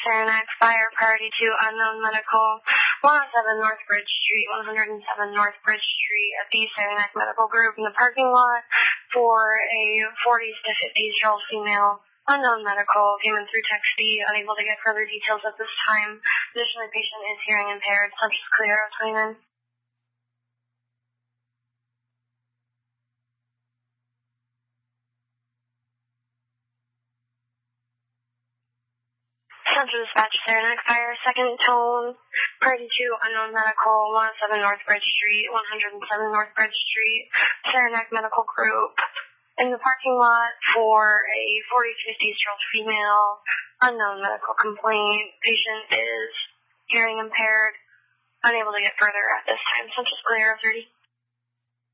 Saranac Fire Priority to Unknown Medical, 107 North Bridge Street, 107 North Bridge Street at the Saranac Medical Group in the parking lot for a 40s to 50s-year-old female. Unknown Medical came in through text B, unable to get further details at this time. Additionally, patient is hearing impaired. Subject clear of 29. Central Dispatch, Saranac Fire, second tone, priority to Unknown Medical, 107 North Bridge Street, 107 North Bridge Street, Saranac Medical Group, in the parking lot for a 40 to 50-year-old female, unknown medical complaint. Patient is hearing impaired, unable to get further at this time. Central clear of 30.